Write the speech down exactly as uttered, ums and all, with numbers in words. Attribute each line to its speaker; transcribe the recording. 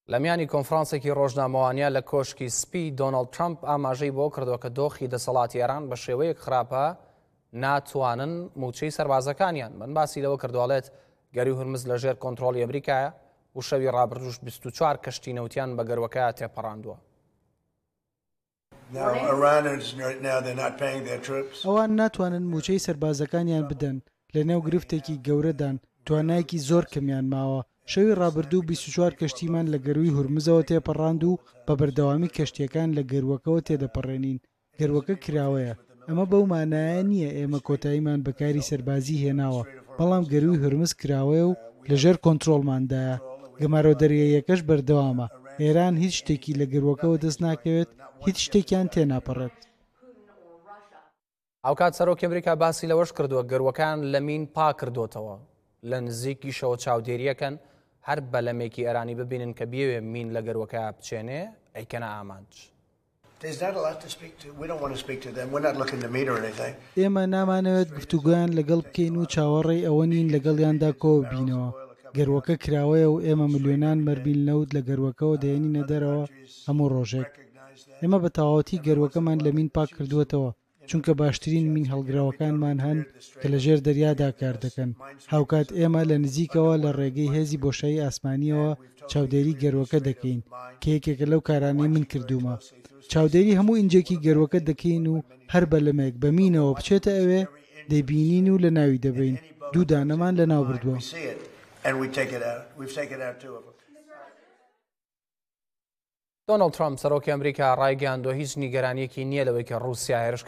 Speaker 1: لە میانی کۆنفرانسێکی ڕۆژنامەوانیە لە کۆشکی سپی دۆناڵد ترامپ ئاماژەی بۆ کردووە کە دۆخی دەسەڵاتی ئێران بە شێوەیەک خراپە ناتوانن موچەی سەربازەکانیان من باسی لەوە کردوڵێت گەری هورمز لە ژێر کۆنتڕۆڵی ئەمریکایە و شەوی ڕابردوش بیست و چوار کەشتی نەوتیان بە گەروەکەیە تێپەڕاندووە.
Speaker 2: ئەوان ناتوانن موچەی سەربازەکانیان بدەن لە نێو گرفتێکی گەورەدان توانایەکی زۆر کەمیان ماوە. شەوی ڕابردوو بیست و چوار کەشتیمان لە گەروی هورمزەوە تێپەڕاند و بە بەردەوامی کەشتیەکان لە گەروەکەەوە تێدەپەڕێنین. گەروەکە کراوەیە. ئەمە بەو مانایە نییە ئێمە کۆتاییمان بەکاری سەربازی هێناوە، بەڵام گەروی هورمز کراوەیە و لەژێر کۆنتڕۆڵماندایە. گەمارۆ دەریاییەکەش بەردەوامە. ئێران هیچ شتێکی لە گەروەکەەوە دەست ناکەوێت، هیچ شتێکیان تێناپەڕێت.
Speaker 1: ئەوکات سەرۆکی ئەمریکا باسی لەوەش کردووە گەروەکان لە مین پا کردوتەوە لە نزیکیشەوە چاودێریەکەن هەر بەلەمێکی ئێرانی ببینن کە بێوێ مین لە گەروەکە بچێنێ ئەیکەنە ئامانج.
Speaker 2: ئێمە نامانەوێت گفتوگویان لەگەڵ بکەین و چاوەڕێی ئەوە نین لەگەڵیاندا کۆ ببینەوە. گەروەکە کراوەیە و ئێمە ملیۆنان مەربیل نەوت لە گەروەکەەوە دێنینە دەرەوە هەموو ڕۆژێک. ئێمە بە تەواوەتی گەروەکەمان لە مین پاک کردووەتەوە چونکە باشترین مین هەڵگراوەکانمان هەن کە لە ژێر دەریادا کار دەکەن. هاوکات ئێمە لە نزیکەوە لە ڕێگەی هێزی بۆشایی ئاسمانیەوە چاودێری گەروەکە دەکەین کە یەکێکە لەو کارانەی من کردومە. چاودێری هەموو ئینجێکی گەروەکە دەکەین و هەر بەلەمێک بەمینەوە بچێتە ئەوێ دەیبینین و لە ناوی دەبین. دوو دانەمان لە ناو بردووە.
Speaker 1: دۆناڵد ترامپ سەرۆکی ئەمریکا ڕایگەیاندووە هیچ نیگەرانیەکی نییە لەوەی کە ڕووسیا هێرش